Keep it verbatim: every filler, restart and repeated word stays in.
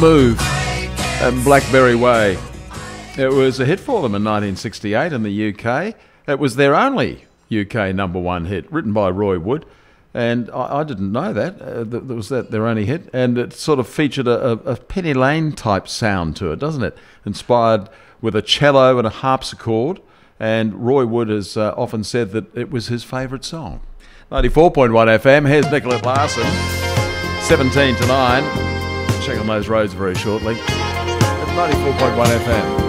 Move and Blackberry Way. It was a hit for them in nineteen sixty-eight in the U K. It was their only U K number one hit, written by Roy Wood. And I, I didn't know that. Uh, that was that their only hit. And it sort of featured a, a, a Penny Lane type sound to it, doesn't it? Inspired with a cello and a harpsichord. And Roy Wood has uh, often said that it was his favourite song. ninety-four point one F M, here's Nicolette Larson. seventeen to nine. Check on those roads very shortly. It's ninety-four point one F M.